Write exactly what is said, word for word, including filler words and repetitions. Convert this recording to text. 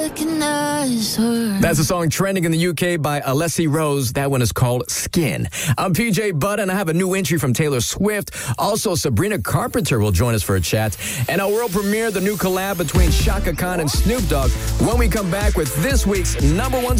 That's a song trending in the U K by Alessi Rose. That one is called Skin. I'm P J Budd, and I have a new entry from Taylor Swift. Also, Sabrina Carpenter will join us for a chat. And our world premiere, the new collab between Chaka Khan and Snoop Dogg, when we come back with this week's number one